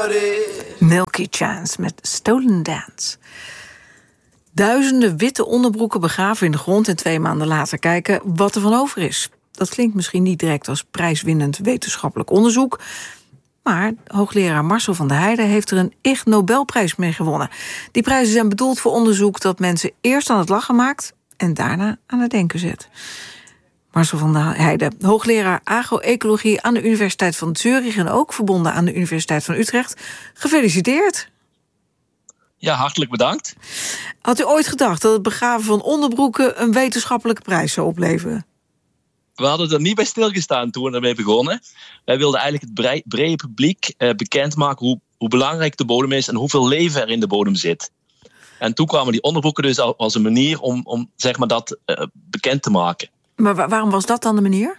Milky Chance met Stolen Dance. Duizenden witte onderbroeken begraven in de grond en 2 maanden later kijken wat er van over is. Dat klinkt misschien niet direct als prijswinnend wetenschappelijk onderzoek, maar hoogleraar Marcel van der Heijden heeft er een Ig Nobelprijs mee gewonnen. Die prijzen zijn bedoeld voor onderzoek dat mensen eerst aan het lachen maakt en daarna aan het denken zet. Marcel van der Heijden, hoogleraar agro-ecologie aan de Universiteit van Zurich en ook verbonden aan de Universiteit van Utrecht. Gefeliciteerd. Ja, hartelijk bedankt. Had u ooit gedacht dat het begraven van onderbroeken een wetenschappelijke prijs zou opleveren? We hadden er niet bij stilgestaan toen we ermee begonnen. Wij wilden eigenlijk het brede publiek bekendmaken hoe belangrijk de bodem is en hoeveel leven er in de bodem zit. En toen kwamen die onderbroeken dus als een manier om zeg maar dat bekend te maken. Maar waarom was dat dan de manier?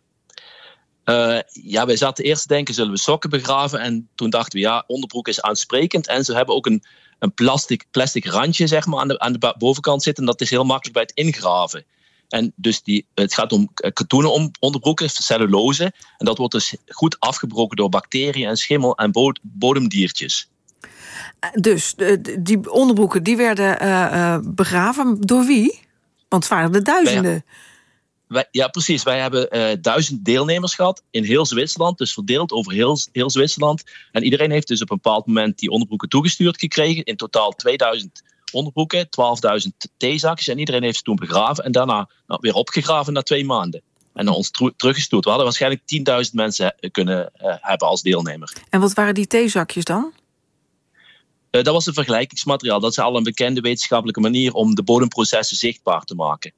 Wij zaten eerst te denken, zullen we sokken begraven? En toen dachten we, onderbroek is aansprekend. En ze hebben ook een plastic randje zeg maar, aan de bovenkant zitten. En dat is heel makkelijk bij het ingraven. En dus het gaat om katoenen onderbroeken, cellulose. En dat wordt dus goed afgebroken door bacteriën en schimmel en bodemdiertjes. Dus die onderbroeken die werden begraven door wie? Want het waren er duizenden. Ja, precies. Wij hebben 1000 deelnemers gehad in heel Zwitserland. Dus verdeeld over heel Zwitserland. En iedereen heeft dus op een bepaald moment die onderbroeken toegestuurd gekregen. In totaal 2000 onderbroeken, 12.000 theezakjes. En iedereen heeft ze toen begraven. En daarna weer opgegraven na 2 maanden. En naar ons teruggestuurd. We hadden waarschijnlijk 10.000 mensen kunnen hebben als deelnemer. En wat waren die theezakjes dan? Dat was een vergelijkingsmateriaal. Dat is al een bekende wetenschappelijke manier om de bodemprocessen zichtbaar te maken.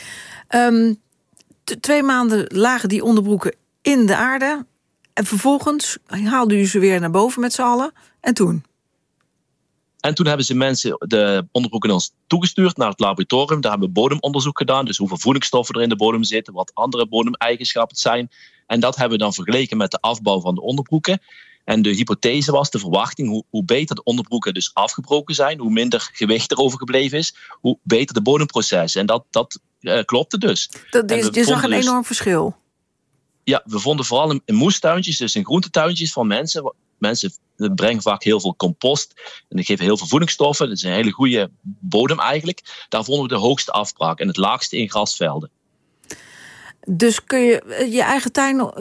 2 maanden lagen die onderbroeken in de aarde. En vervolgens haalden u ze weer naar boven met z'n allen. En toen? En toen hebben ze mensen de onderbroeken ons toegestuurd naar het laboratorium. Daar hebben we bodemonderzoek gedaan. Dus hoeveel voedingsstoffen er in de bodem zitten. Wat andere bodemeigenschappen zijn. En dat hebben we dan vergeleken met de afbouw van de onderbroeken. En de hypothese was, de verwachting, hoe beter de onderbroeken dus afgebroken zijn. Hoe minder gewicht er overgebleven is. Hoe beter de bodemprocessen. En dat klopte dus. Je zag een enorm verschil. Ja, we vonden vooral in moestuintjes, dus in groentetuintjes van mensen. Mensen brengen vaak heel veel compost en die geven heel veel voedingsstoffen. Dat is een hele goede bodem eigenlijk. Daar vonden we de hoogste afbraak en het laagste in grasvelden. Dus kun je je eigen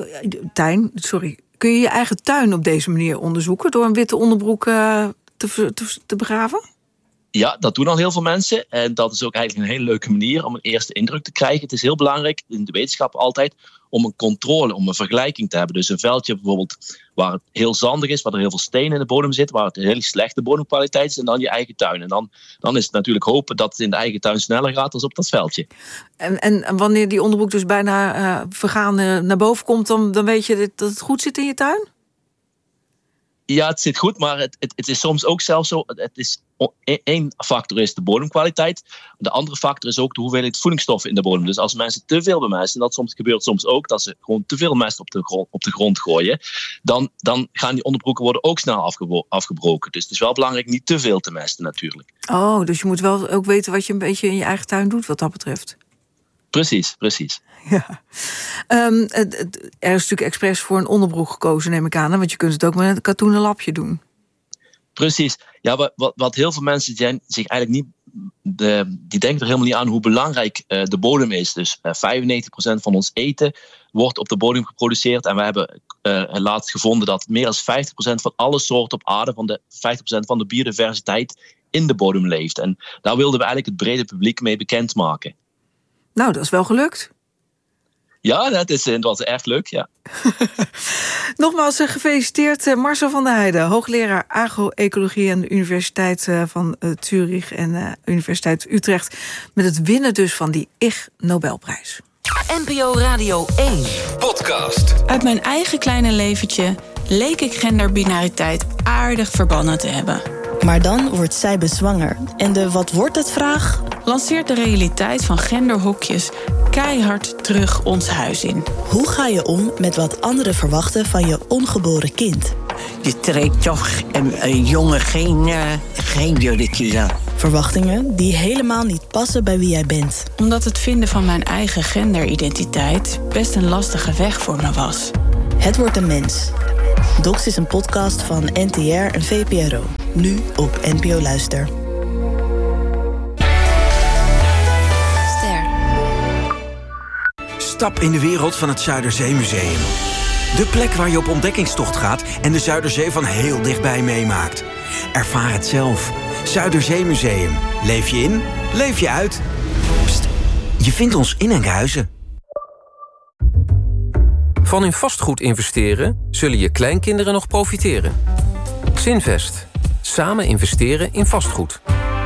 kun je je eigen tuin op deze manier onderzoeken door een witte onderbroek te begraven? Ja, dat doen al heel veel mensen. En dat is ook eigenlijk een hele leuke manier om een eerste indruk te krijgen. Het is heel belangrijk in de wetenschap altijd om een controle, om een vergelijking te hebben. Dus een veldje bijvoorbeeld waar het heel zandig is, waar er heel veel stenen in de bodem zit, waar het een hele slechte bodemkwaliteit is, en dan je eigen tuin. En dan is het natuurlijk hopen dat het in de eigen tuin sneller gaat dan op dat veldje. En wanneer die onderbroek dus bijna vergaan naar boven komt, dan weet je dat het goed zit in je tuin? Ja, het zit goed, maar het is soms ook zelfs zo. Het is één factor is de bodemkwaliteit. De andere factor is ook de hoeveelheid voedingsstoffen in de bodem. Dus als mensen te veel bemesten, en dat gebeurt soms ook, dat ze gewoon te veel mest op de grond gooien, dan gaan die onderbroeken worden ook snel afgebroken. Dus het is wel belangrijk niet te veel te mesten natuurlijk. Oh, dus je moet wel ook weten wat je een beetje in je eigen tuin doet wat dat betreft. Precies. Ja. Er is natuurlijk expres voor een onderbroek gekozen, neem ik aan. Want je kunt het ook met een katoenen lapje doen. Precies. Ja, wat heel veel mensen zich eigenlijk niet, die denken er helemaal niet aan hoe belangrijk de bodem is. Dus 95% van ons eten wordt op de bodem geproduceerd. En we hebben laatst gevonden dat meer dan 50% van alle soorten op aarde, van de 50% van de biodiversiteit, in de bodem leeft. En daar wilden we eigenlijk het brede publiek mee bekendmaken. Nou, dat is wel gelukt. Ja, dat was erg leuk, ja. Nogmaals gefeliciteerd Marcel van der Heijden, hoogleraar agro-ecologie aan de Universiteit van Zurich en Universiteit Utrecht, met het winnen dus van die Ig Nobelprijs. NPO Radio 1 podcast. Uit mijn eigen kleine leventje leek ik genderbinariteit aardig verbannen te hebben. Maar dan wordt zij bezwanger. En de wat wordt het vraag lanceert de realiteit van genderhokjes keihard terug ons huis in. Hoe ga je om met wat anderen verwachten van je ongeboren kind? Je trekt toch een jongen geen jurkje aan. Verwachtingen die helemaal niet passen bij wie jij bent. Omdat het vinden van mijn eigen genderidentiteit best een lastige weg voor me was. Het wordt een mens. Docs is een podcast van NTR en VPRO. Nu op NPO Luister. Stap in de wereld van het Zuiderzeemuseum. De plek waar je op ontdekkingstocht gaat en de Zuiderzee van heel dichtbij meemaakt. Ervaar het zelf. Zuiderzeemuseum. Leef je in, leef je uit. Pst, je vindt ons in Enkhuizen. Van in vastgoed investeren zullen je kleinkinderen nog profiteren. Zinvest. Samen investeren in vastgoed.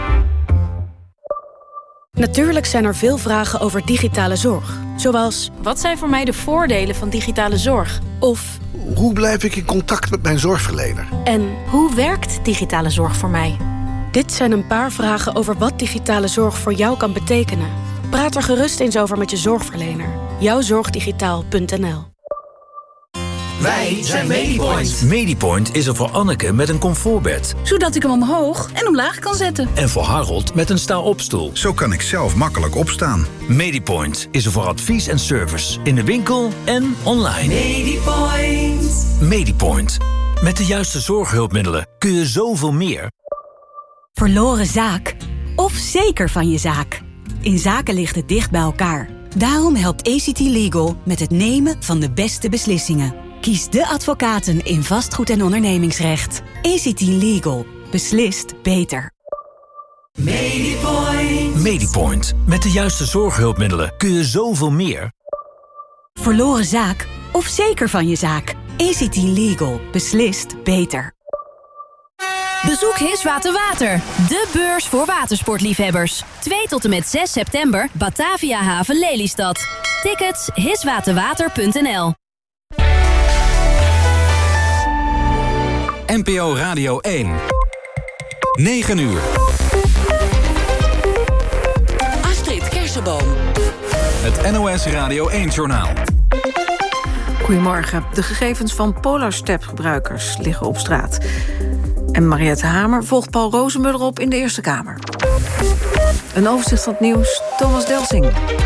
Natuurlijk zijn er veel vragen over digitale zorg. Zoals, wat zijn voor mij de voordelen van digitale zorg? Of, hoe blijf ik in contact met mijn zorgverlener? En hoe werkt digitale zorg voor mij? Dit zijn een paar vragen over wat digitale zorg voor jou kan betekenen. Praat er gerust eens over met je zorgverlener. Jouwzorgdigitaal.nl. Wij zijn Medipoint. Medipoint is er voor Anneke met een comfortbed. Zodat ik hem omhoog en omlaag kan zetten. En voor Harold met een sta-opstoel. Zo kan ik zelf makkelijk opstaan. Medipoint is er voor advies en service. In de winkel en online. Medipoint. Medipoint. Met de juiste zorghulpmiddelen kun je zoveel meer. Verloren zaak? Of zeker van je zaak? In zaken ligt het dicht bij elkaar. Daarom helpt ACT Legal met het nemen van de beste beslissingen. Kies de advocaten in vastgoed en ondernemingsrecht. ACT Legal. Beslist beter. Medipoint. Medipoint. Met de juiste zorghulpmiddelen kun je zoveel meer. Verloren zaak? Of zeker van je zaak? ACT Legal. Beslist beter. Bezoek Hiswater Water, de beurs voor watersportliefhebbers. 2 tot en met 6 september, Batavia Haven Lelystad. Tickets hiswaterwater.nl. NPO Radio 1. 9 uur. Astrid Kersenboom. Het NOS Radio 1-journaal. Goedemorgen. De gegevens van Polarstep-gebruikers liggen op straat. En Mariette Hamer volgt Paul Rozenmuller op in de Eerste Kamer. Een overzicht van het nieuws, Thomas Delsing.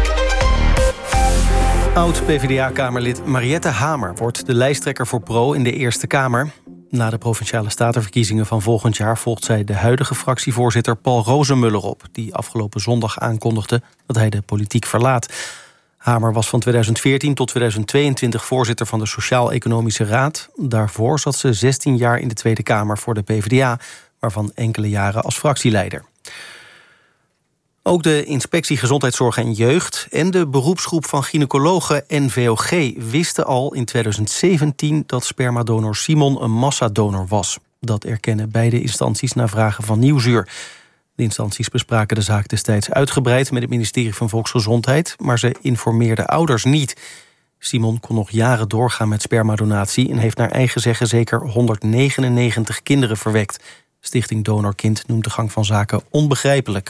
Oud-PvdA-kamerlid Mariette Hamer wordt de lijsttrekker voor PRO in de Eerste Kamer. Na de Provinciale Statenverkiezingen van volgend jaar volgt zij de huidige fractievoorzitter Paul Rozenmuller op, die afgelopen zondag aankondigde dat hij de politiek verlaat. Hamer was van 2014 tot 2022 voorzitter van de Sociaal-Economische Raad. Daarvoor zat ze 16 jaar in de Tweede Kamer voor de PvdA, waarvan enkele jaren als fractieleider. Ook de Inspectie Gezondheidszorg en Jeugd en de beroepsgroep van gynaecologen NVOG wisten al in 2017 dat spermadonor Simon een massadonor was. Dat erkennen beide instanties na vragen van Nieuwsuur. De instanties bespraken de zaak destijds uitgebreid met het ministerie van Volksgezondheid, maar ze informeerden ouders niet. Simon kon nog jaren doorgaan met spermadonatie en heeft naar eigen zeggen zeker 199 kinderen verwekt. Stichting Donorkind noemt de gang van zaken onbegrijpelijk.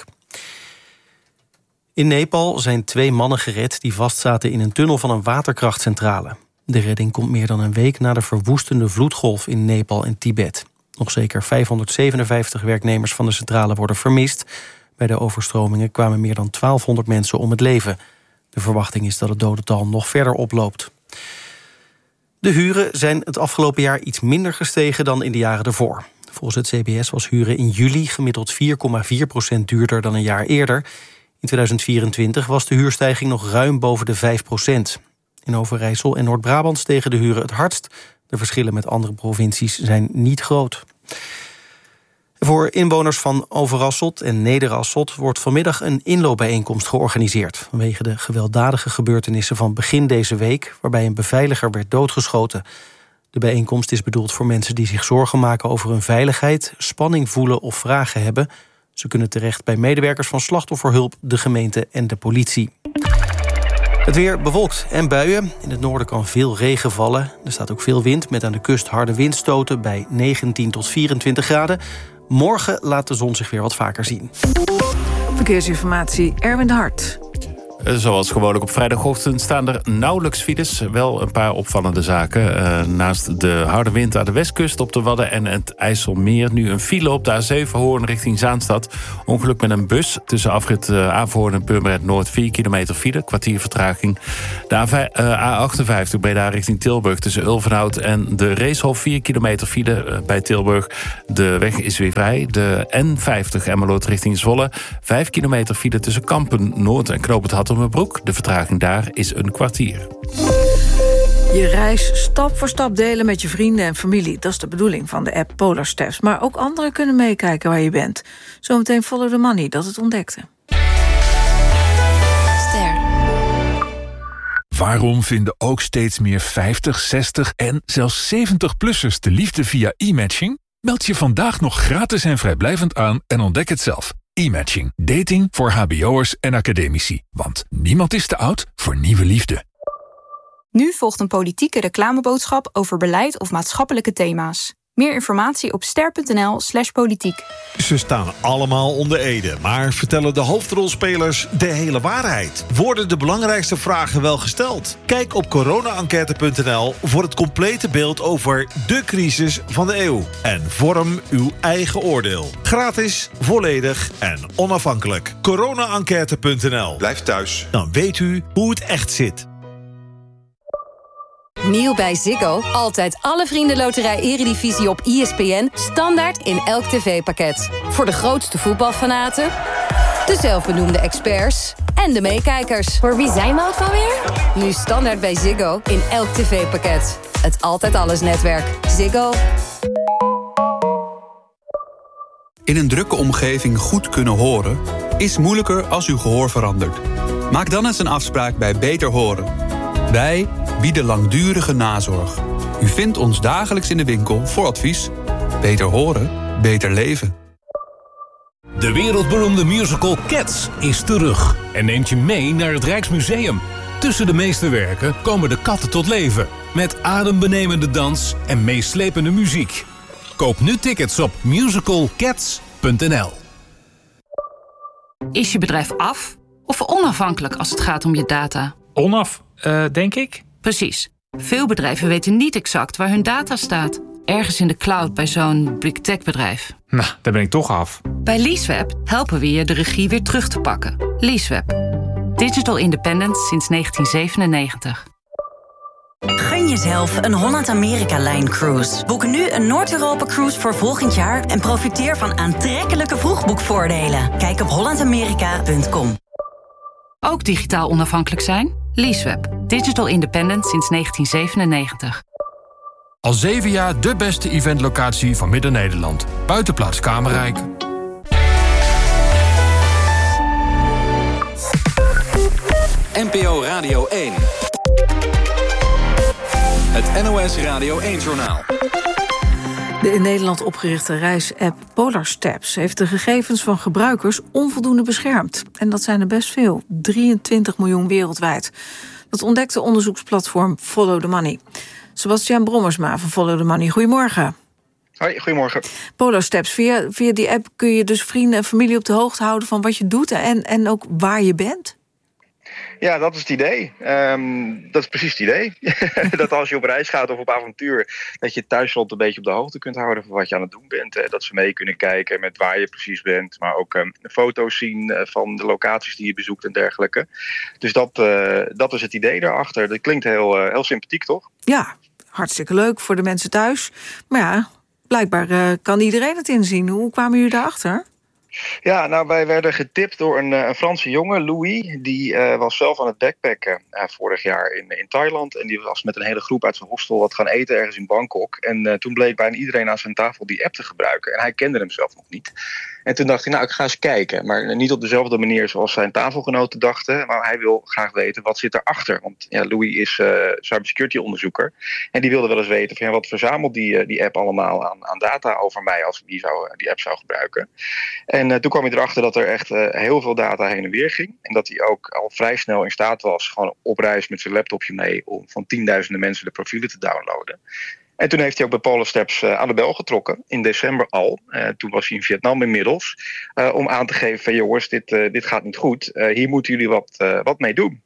In Nepal zijn 2 mannen gered die vastzaten in een tunnel van een waterkrachtcentrale. De redding komt meer dan een week na de verwoestende vloedgolf in Nepal en Tibet. Nog zeker 557 werknemers van de centrale worden vermist. Bij de overstromingen kwamen meer dan 1200 mensen om het leven. De verwachting is dat het dodental nog verder oploopt. De huren zijn het afgelopen jaar iets minder gestegen dan in de jaren ervoor. Volgens het CBS was huren in juli gemiddeld 4,4% duurder dan een jaar eerder. In 2024 was de huurstijging nog ruim boven de 5%. In Overijssel en Noord-Brabant stegen de huren het hardst. De verschillen met andere provincies zijn niet groot. Voor inwoners van Overasselt en Nederasselt wordt vanmiddag een inloopbijeenkomst georganiseerd vanwege de gewelddadige gebeurtenissen van begin deze week, waarbij een beveiliger werd doodgeschoten. De bijeenkomst is bedoeld voor mensen die zich zorgen maken over hun veiligheid, spanning voelen of vragen hebben. Ze kunnen terecht bij medewerkers van slachtofferhulp, de gemeente en de politie. Het weer bewolkt en buien. In het noorden kan veel regen vallen. Er staat ook veel wind met aan de kust harde windstoten bij 19 tot 24 graden. Morgen laat de zon zich weer wat vaker zien. Verkeersinformatie, Erwin de Hart. Zoals gewoonlijk op vrijdagochtend staan er nauwelijks files. Wel een paar opvallende zaken. Naast de harde wind aan de westkust op de Wadden en het IJsselmeer... nu een file op de A7 Hoorn richting Zaanstad. Ongeluk met een bus tussen afrit Averhoorn en Purmerend Noord. 4 kilometer file, kwartier vertraging. De A58 Breda richting Tilburg tussen Ulvenhout en de Reeshof. 4 kilometer file bij Tilburg. De weg is weer vrij. De N50 Emmeloord richting Zwolle. 5 kilometer file tussen Kampen Noord en Knoop het Hattemerbroek. De vertraging daar is een kwartier. Je reis stap voor stap delen met je vrienden en familie. Dat is de bedoeling van de app Polar Steps. Maar ook anderen kunnen meekijken waar je bent. Zometeen Follow the Money dat het ontdekte. Waarom vinden ook steeds meer 50, 60 en zelfs 70-plussers de liefde via e-matching? Meld je vandaag nog gratis en vrijblijvend aan en ontdek het zelf. E-matching. Dating voor hbo'ers en academici. Want niemand is te oud voor nieuwe liefde. Nu volgt een politieke reclameboodschap over beleid of maatschappelijke thema's. Meer informatie op ster.nl/politiek. Ze staan allemaal onder Ede, maar vertellen de hoofdrolspelers de hele waarheid? Worden de belangrijkste vragen wel gesteld? Kijk op corona-enquête.nl voor het complete beeld over de crisis van de eeuw. En vorm uw eigen oordeel. Gratis, volledig en onafhankelijk. corona-enquête.nl. Blijf thuis. Dan weet u hoe het echt zit. Nieuw bij Ziggo. Altijd alle Vriendenloterij Eredivisie op ESPN. Standaard in elk tv-pakket. Voor de grootste voetbalfanaten, de zelfbenoemde experts en de meekijkers. Voor wie zijn we ook alweer? Nu standaard bij Ziggo in elk tv-pakket. Het Altijd Alles netwerk. Ziggo. In een drukke omgeving goed kunnen horen is moeilijker als uw gehoor verandert. Maak dan eens een afspraak bij Beter Horen. Wij bieden langdurige nazorg. U vindt ons dagelijks in de winkel voor advies. Beter horen, beter leven. De wereldberoemde musical Cats is terug en neemt je mee naar het Rijksmuseum. Tussen de meesterwerken komen de katten tot leven. Met adembenemende dans en meeslepende muziek. Koop nu tickets op musicalcats.nl. Is je bedrijf af of onafhankelijk als het gaat om je data? Denk ik. Precies. Veel bedrijven weten niet exact waar hun data staat. Ergens in de cloud bij zo'n big tech bedrijf. Nou, daar ben ik toch af. Bij Leaseweb helpen we je de regie weer terug te pakken. Leaseweb. Digital independent sinds 1997. Gun jezelf een Holland-Amerika-Line-cruise. Boek nu een Noord-Europa-cruise voor volgend jaar... en profiteer van aantrekkelijke vroegboekvoordelen. Kijk op hollandamerika.com. Ook digitaal onafhankelijk zijn? Leaseweb. Digital independent sinds 1997. Al 7 jaar de beste eventlocatie van Midden-Nederland. Buitenplaats Kamerrijk. NPO Radio 1. Het NOS Radio 1-journaal. De in Nederland opgerichte reisapp Polar Steps heeft de gegevens van gebruikers onvoldoende beschermd. En dat zijn er best veel, 23 miljoen wereldwijd. Dat ontdekte onderzoeksplatform Follow the Money. Sebastiaan Brommersma van Follow the Money, goedemorgen. Hoi, goedemorgen. Polar Steps, via die app kun je dus vrienden en familie op de hoogte houden van wat je doet en ook waar je bent? Ja, dat is het idee. Dat is precies het idee. Dat als je op reis gaat of op avontuur, dat je thuis rond een beetje op de hoogte kunt houden van wat je aan het doen bent. Dat ze mee kunnen kijken met waar je precies bent, maar ook foto's zien van de locaties die je bezoekt en dergelijke. Dus dat is het idee daarachter. Dat klinkt heel sympathiek, toch? Ja, hartstikke leuk voor de mensen thuis. Maar ja, blijkbaar kan iedereen het inzien. Hoe kwamen jullie daarachter? Ja, nou, wij werden getipt door een Franse jongen, Louis. Die was zelf aan het backpacken vorig jaar in Thailand. En die was met een hele groep uit zijn hostel wat gaan eten ergens in Bangkok. En toen bleek bijna iedereen aan zijn tafel die app te gebruiken. En hij kende hem zelf nog niet. En toen dacht hij, nou, ik ga eens kijken. Maar niet op dezelfde manier zoals zijn tafelgenoten dachten. Maar hij wil graag weten, wat zit erachter? Want ja, Louis is cybersecurity onderzoeker. En die wilde wel eens weten, van, ja, wat verzamelt die app allemaal aan data over mij als ik die app zou gebruiken? En toen kwam hij erachter dat er echt heel veel data heen en weer ging. En dat hij ook al vrij snel in staat was, gewoon op reis met zijn laptopje mee, om van 10.000 mensen de profielen te downloaden. En toen heeft hij ook bij Polarsteps aan de bel getrokken, in december al. Toen was hij in Vietnam inmiddels. Om aan te geven van jongens, dit gaat niet goed. Hier moeten jullie wat mee doen.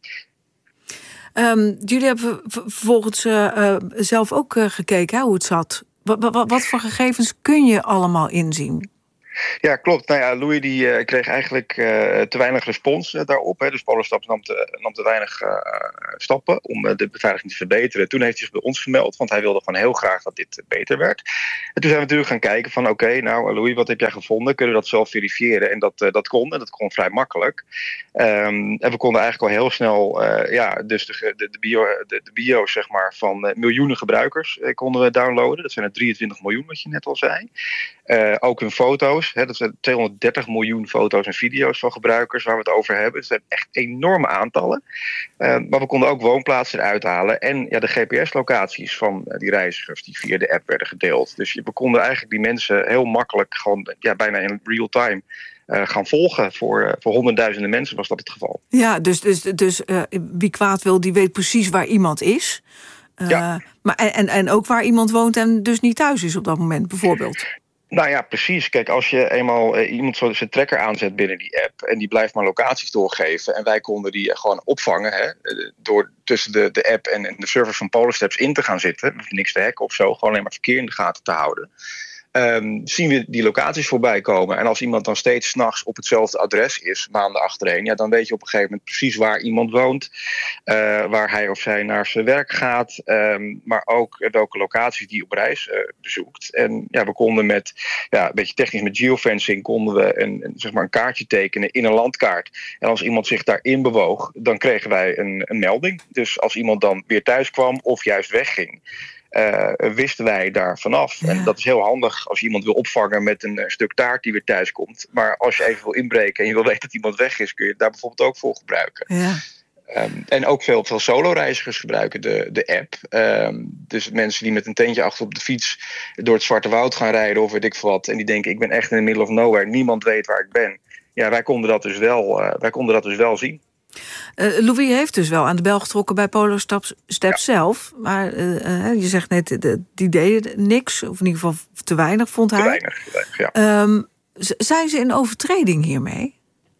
Jullie hebben vervolgens zelf ook gekeken hoe het zat. Wat voor gegevens kun je allemaal inzien? Ja, klopt. Nou ja, Louis die kreeg eigenlijk te weinig respons daarop. Dus Polarsteps nam te weinig stappen om de beveiliging te verbeteren. Toen heeft hij zich bij ons gemeld, want hij wilde gewoon heel graag dat dit beter werd. En toen zijn we natuurlijk gaan kijken van oké, nou Louis, wat heb jij gevonden? Kunnen we dat zelf verifiëren? En dat kon. En dat kon vrij makkelijk. En we konden eigenlijk al heel snel dus de bio's zeg maar, van miljoenen gebruikers konden we downloaden. Dat zijn er 23 miljoen, wat je net al zei. Ook hun foto's. Dat zijn 230 miljoen foto's en video's van gebruikers waar we het over hebben. Dus dat zijn echt enorme aantallen. Maar we konden ook woonplaatsen eruit halen. En de GPS-locaties van die reizigers die via de app werden gedeeld. Dus we konden eigenlijk die mensen heel makkelijk gewoon bijna in real time gaan volgen. Voor honderdduizenden mensen was dat het geval. Ja, dus wie kwaad wil, die weet precies waar iemand is. Maar en ook waar iemand woont en dus niet thuis is op dat moment, bijvoorbeeld. Nou ja, precies. Kijk, als je eenmaal iemand zo zijn trekker aanzet binnen die app en die blijft maar locaties doorgeven en wij konden die gewoon opvangen door tussen de app en de servers van Polarsteps in te gaan zitten, niks te hacken of zo, gewoon alleen maar verkeer in de gaten te houden. Zien we die locaties voorbij komen. En als iemand dan steeds 's nachts op hetzelfde adres is, maanden achtereen, dan weet je op een gegeven moment precies waar iemand woont, waar hij of zij naar zijn werk gaat, maar ook welke locaties die op reis bezoekt. En we konden met, een beetje technisch met geofencing, konden we een kaartje tekenen in een landkaart. En als iemand zich daarin bewoog, dan kregen wij een melding. Dus als iemand dan weer thuis kwam of juist wegging, wisten wij daar vanaf. En dat is heel handig als je iemand wil opvangen met een stuk taart die weer thuis komt. Maar als je even wil inbreken en je wil weten dat iemand weg is, kun je het daar bijvoorbeeld ook voor gebruiken. Ja. En ook veel solo-reizigers gebruiken de app. Dus mensen die met een tentje achter op de fiets door het Zwarte Woud gaan rijden of weet ik veel wat. En die denken, ik ben echt in the middle of nowhere. Niemand weet waar ik ben. Ja, wij konden dat dus wel zien. Louis heeft dus wel aan de bel getrokken bij Polarsteps zelf. Maar je zegt net, die deden niks. Of in ieder geval te weinig, vond hij. Te weinig, zijn ze in overtreding hiermee?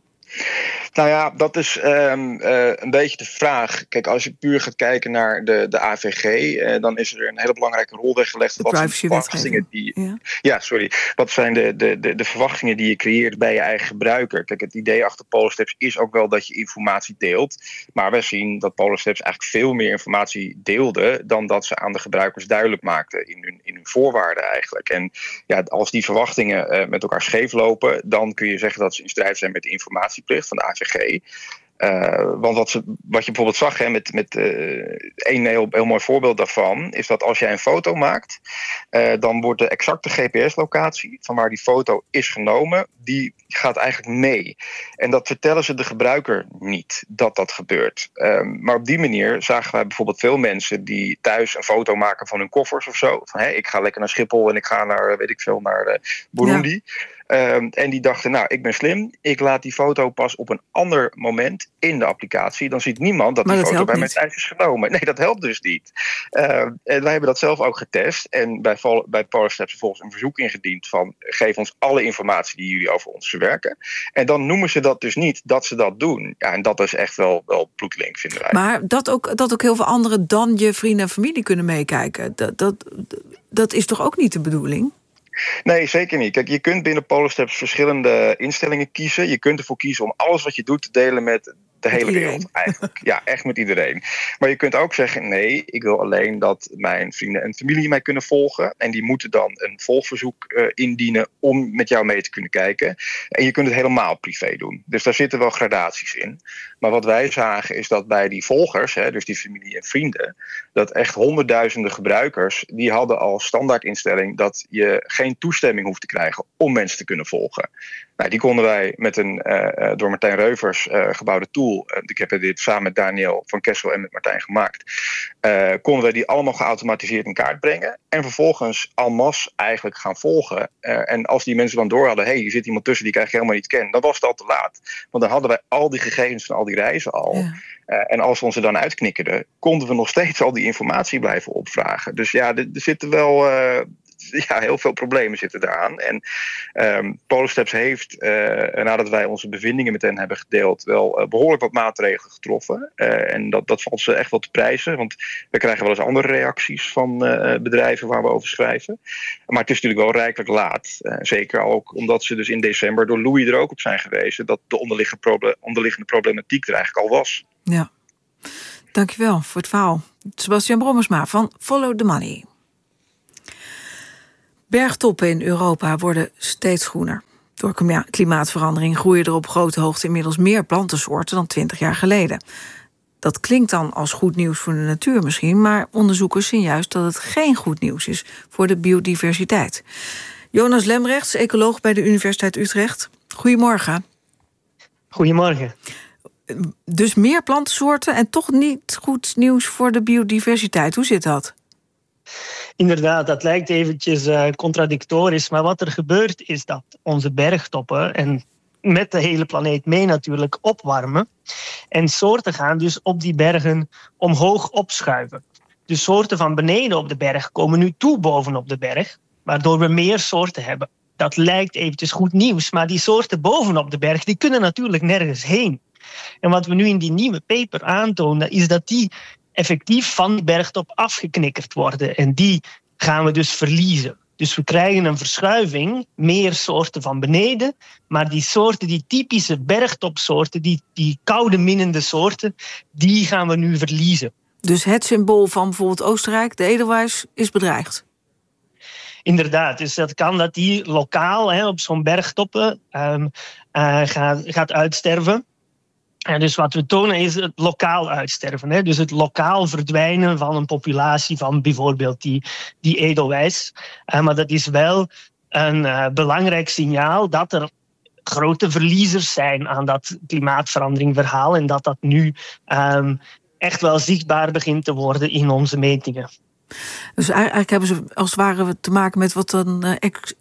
Nou ja, dat is een beetje de vraag. Kijk, als je puur gaat kijken naar de AVG, dan is er een hele belangrijke rol weggelegd. Wat zijn de verwachtingen wat zijn de verwachtingen die je creëert bij je eigen gebruiker? Kijk, het idee achter Polarsteps is ook wel dat je informatie deelt. Maar wij zien dat Polarsteps eigenlijk veel meer informatie deelde dan dat ze aan de gebruikers duidelijk maakten in hun voorwaarden eigenlijk. En als die verwachtingen met elkaar scheef lopen, dan kun je zeggen dat ze in strijd zijn met de informatieplicht van de AVG. Want wat je bijvoorbeeld zag met een heel mooi voorbeeld daarvan, is dat als jij een foto maakt, dan wordt de exacte GPS-locatie van waar die foto is genomen, die gaat eigenlijk mee. En dat vertellen ze de gebruiker niet, dat gebeurt. Maar op die manier zagen wij bijvoorbeeld veel mensen die thuis een foto maken van hun koffers of zo. Van, ik ga lekker naar Schiphol en ik ga naar, naar Burundi. Ja. En die dachten, ik ben slim. Ik laat die foto pas op een ander moment in de applicatie. Dan ziet niemand dat die foto bij mij thuis is genomen. Nee, dat helpt dus niet. En wij hebben dat zelf ook getest. En bij Polarsteps vervolgens een verzoek ingediend van, geef ons alle informatie die jullie over ons verwerken. En dan noemen ze dat dus niet dat ze dat doen. Ja, en dat is echt wel bloedlink, vinden wij. Maar dat ook heel veel anderen dan je vrienden en familie kunnen meekijken. Dat is toch ook niet de bedoeling? Nee, zeker niet. Kijk, je kunt binnen Polarsteps verschillende instellingen kiezen. Je kunt ervoor kiezen om alles wat je doet te delen met de hele wereld eigenlijk. Ja, echt met iedereen. Maar je kunt ook zeggen, nee, ik wil alleen dat mijn vrienden en familie mij kunnen volgen. En die moeten dan een volgverzoek indienen om met jou mee te kunnen kijken. En je kunt het helemaal privé doen. Dus daar zitten wel gradaties in. Maar wat wij zagen is dat bij die volgers, dus die familie en vrienden, dat echt honderdduizenden gebruikers, die hadden al standaardinstelling dat je geen toestemming hoeft te krijgen om mensen te kunnen volgen. Nou, die konden wij met een door Martijn Reuvers gebouwde tool, ik heb dit samen met Daniel van Kessel en met Martijn gemaakt, konden wij die allemaal geautomatiseerd in kaart brengen en vervolgens en masse eigenlijk gaan volgen. En als die mensen dan door hadden, hier zit iemand tussen die ik eigenlijk helemaal niet ken, dan was het al te laat. Want dan hadden wij al die gegevens van al die reizen al. Ja. En als we ons er dan uitknikkerden, konden we nog steeds al die informatie blijven opvragen. Dus ja, er zitten wel heel veel problemen zitten daaraan. En Polarsteps heeft, nadat wij onze bevindingen met hen hebben gedeeld, wel behoorlijk wat maatregelen getroffen. En dat valt ze echt wel te prijzen. Want we krijgen wel eens andere reacties van bedrijven waar we over schrijven. Maar het is natuurlijk wel rijkelijk laat. Zeker ook omdat ze dus in december door Louis er ook op zijn gewezen dat de onderliggende problematiek er eigenlijk al was. Ja, dankjewel voor het verhaal. Sebastian Brommersma van Follow the Money. Bergtoppen in Europa worden steeds groener. Door klimaatverandering groeien er op grote hoogte inmiddels meer plantensoorten dan 20 jaar geleden. Dat klinkt dan als goed nieuws voor de natuur misschien, maar onderzoekers zien juist dat het geen goed nieuws is voor de biodiversiteit. Jonas Lembrechts, ecoloog bij de Universiteit Utrecht. Goedemorgen. Goedemorgen. Dus meer plantensoorten en toch niet goed nieuws voor de biodiversiteit. Hoe zit dat? Inderdaad, dat lijkt eventjes contradictorisch. Maar wat er gebeurt is dat onze bergtoppen, en met de hele planeet mee natuurlijk, opwarmen. En soorten gaan dus op die bergen omhoog opschuiven. Dus soorten van beneden op de berg komen nu toe bovenop de berg, waardoor we meer soorten hebben. Dat lijkt eventjes goed nieuws, maar die soorten bovenop de berg die kunnen natuurlijk nergens heen. En wat we nu in die nieuwe paper aantonen, is dat die effectief van de bergtop afgeknikkerd worden. En die gaan we dus verliezen. Dus we krijgen een verschuiving, meer soorten van beneden. Maar die soorten, die typische bergtopsoorten, die koude minnende soorten, die gaan we nu verliezen. Dus het symbool van bijvoorbeeld Oostenrijk, de edelwijs, is bedreigd? Inderdaad, dus dat kan dat die lokaal op zo'n bergtoppen gaat uitsterven. En dus wat we tonen is het lokaal uitsterven. Dus het lokaal verdwijnen van een populatie van bijvoorbeeld die edelwijs. Maar dat is wel een belangrijk signaal dat er grote verliezers zijn aan dat klimaatveranderingverhaal. En dat nu echt wel zichtbaar begint te worden in onze metingen. Dus eigenlijk hebben ze als het ware te maken met wat dan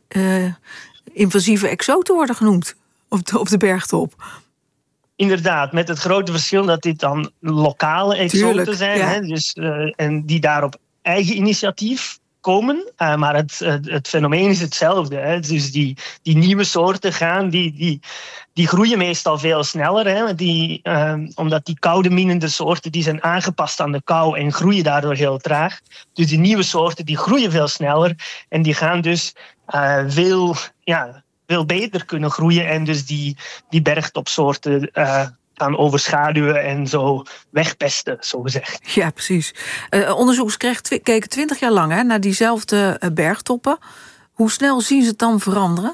invasieve exoten worden genoemd op de bergtop. Inderdaad, met het grote verschil dat dit dan lokale exoten zijn. Ja. Dus, en die daar op eigen initiatief komen. Maar het fenomeen is hetzelfde. Dus die nieuwe soorten die groeien meestal veel sneller. Omdat die koude minnende soorten die zijn aangepast aan de kou en groeien daardoor heel traag. Dus die nieuwe soorten die groeien veel sneller. En die gaan dus veel beter kunnen groeien en dus die bergtopsoorten gaan overschaduwen en zo wegpesten, zogezegd. Ja, precies. Onderzoekers keken 20 jaar lang naar diezelfde bergtoppen. Hoe snel zien ze het dan veranderen?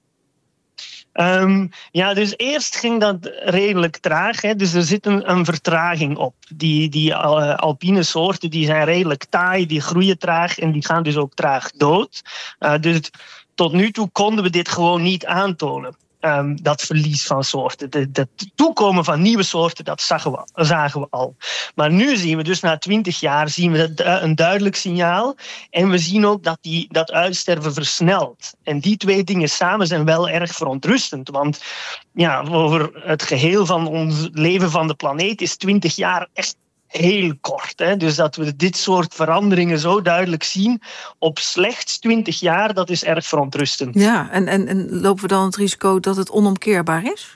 Dus eerst ging dat redelijk traag. Dus er zit een vertraging op. Die alpine soorten die zijn redelijk taai, die groeien traag en die gaan dus ook traag dood. Dus tot nu toe konden we dit gewoon niet aantonen. Dat verlies van soorten. Het toekomen van nieuwe soorten, dat zagen we al. Maar nu zien we dus na 20 jaar een duidelijk signaal. En we zien ook dat uitsterven versnelt. En die twee dingen samen zijn wel erg verontrustend. Want over het geheel van ons leven van de planeet is 20 jaar echt heel kort. Dus dat we dit soort veranderingen zo duidelijk zien op slechts 20 jaar, dat is erg verontrustend. Ja, en lopen we dan het risico dat het onomkeerbaar is?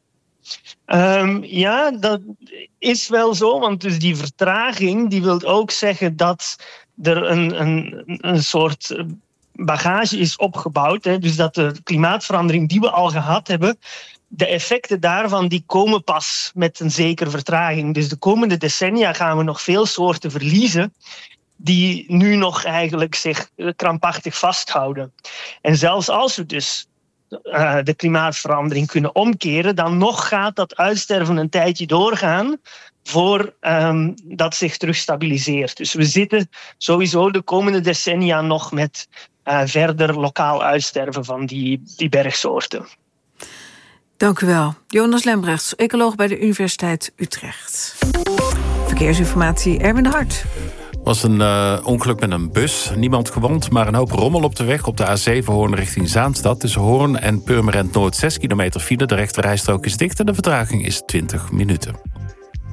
Dat is wel zo, want dus die vertraging die wil ook zeggen dat er een soort bagage is opgebouwd. Dus dat de klimaatverandering die we al gehad hebben, de effecten daarvan die komen pas met een zekere vertraging. Dus de komende decennia gaan we nog veel soorten verliezen die nu nog eigenlijk zich krampachtig vasthouden. En zelfs als we dus de klimaatverandering kunnen omkeren, dan nog gaat dat uitsterven een tijdje doorgaan voor dat zich terug stabiliseert. Dus we zitten sowieso de komende decennia nog met verder lokaal uitsterven van die bergsoorten. Dank u wel. Jonas Lembrechts, ecoloog bij de Universiteit Utrecht. Verkeersinformatie, Erwin de Hart. Was een ongeluk met een bus. Niemand gewond, maar een hoop rommel op de weg op de A7 Hoorn richting Zaanstad. Tussen Hoorn en Purmerend Noord 6 kilometer file. De rechterrijstrook is dicht en de vertraging is 20 minuten.